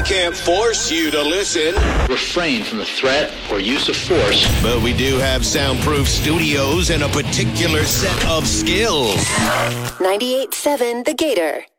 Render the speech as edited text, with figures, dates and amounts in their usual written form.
can't force you to listen. Refrain from the threat or use of force. But we do have soundproof studios and a particular set of skills. 98.7 The Gator.